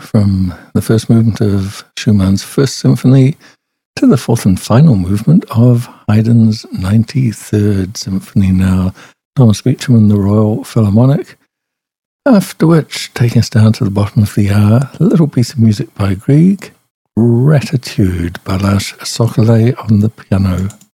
from the first movement of Schumann's First Symphony to the fourth and final movement of Haydn's 93rd Symphony. Now, Thomas Beecham and the Royal Philharmonic. After which, taking us down to the bottom of the hour, a little piece of music by Grieg, Gratitude, Balázs Szokolay on the piano.